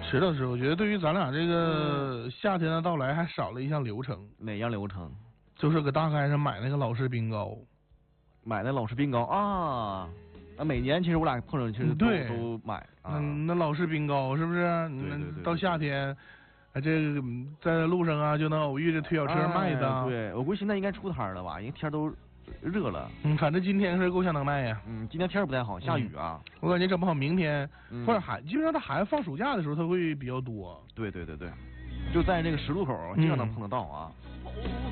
石头师，我觉得对于咱俩这个夏天的到来，还少了一项流程。 哪样流程？ 就是搁大街上买那个老式冰糕。 买那老式冰糕啊！每年其实我俩碰上其实都买啊。 那老式冰糕是不是？ 对。 到夏天，这个在路上啊就能偶遇着推小车卖的。 对，我估计现在应该出摊了吧，因为天都热了。 反正今天是够呛能卖呀。 今天天不太好，下雨啊。 我感觉整不好明天或者基本上他孩子放暑假的时候，他会比较多。 对，就在这个十路口经常能碰得到啊。